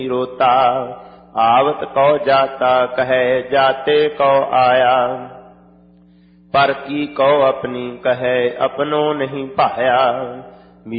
रोता। आवत कौ जाता कहे जाते कौ आया। पर की कौ अपनी कहे अपनों नहीं पाया।